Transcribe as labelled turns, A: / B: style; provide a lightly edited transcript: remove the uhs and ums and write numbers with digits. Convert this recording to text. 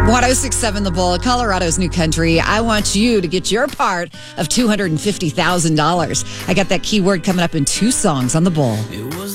A: 1067 The Bull, Colorado's new country. I want you to get your part of $250,000. I got that keyword coming up in 2 songs on The Bull.